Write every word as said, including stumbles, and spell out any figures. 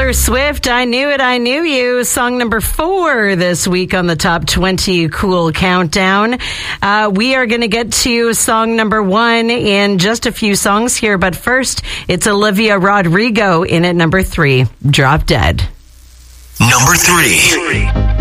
Taylor Swift, I Knew It, I Knew You, song number four this week on the Top twenty Cool Countdown. Uh, we are going to get to song number one in just a few songs here, but first, it's Olivia Rodrigo in at number three, Drop Dead. Number three.